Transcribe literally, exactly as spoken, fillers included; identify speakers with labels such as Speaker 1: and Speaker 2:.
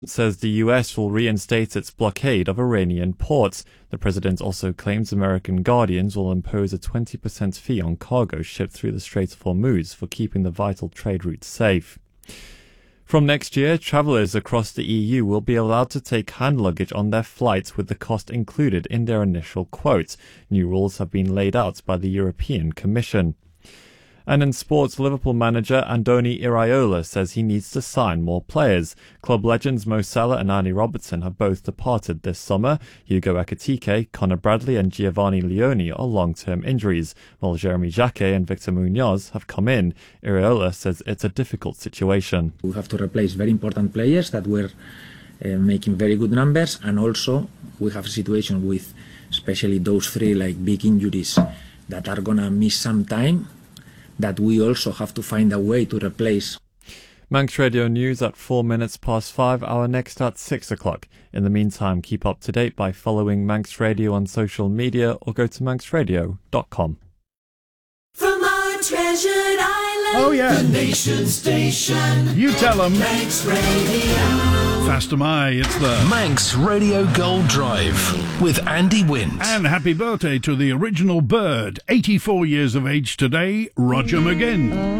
Speaker 1: says the U S will reinstate its blockade of Iranian ports. The president also claims American guardians will impose a twenty percent fee on cargo shipped through the Strait of Hormuz for keeping the vital trade routes safe. From next year, travellers across the E U will be allowed to take hand luggage on their flights with the cost included in their initial quote. New rules have been laid out by the European Commission. And in sports, Liverpool manager Andoni Iraola says he needs to sign more players. Club legends Mo Salah and Andy Robertson have both departed this summer. Hugo Ekitike, Conor Bradley and Giovanni Leone are long-term injuries, while Jeremy Jacquet and Victor Munoz have come in. Iraola says it's a difficult situation.
Speaker 2: We have to replace very important players that were uh, making very good numbers, and also we have a situation with especially those three like big injuries that are going to miss some time, that we also have to find a way to replace.
Speaker 1: Manx Radio News at four minutes past five, our next at six o'clock. In the meantime, keep up to date by following Manx Radio on social media or go to manx radio dot com.
Speaker 3: From our treasured island,
Speaker 4: oh yeah,
Speaker 3: the nation station.
Speaker 4: You tell them.
Speaker 3: Manx Radio.
Speaker 4: Fast am I, it's the
Speaker 5: Manx Radio Gold Drive with Andy Wint.
Speaker 4: And happy birthday to the original bird, eighty-four years of age today, Roger McGinn.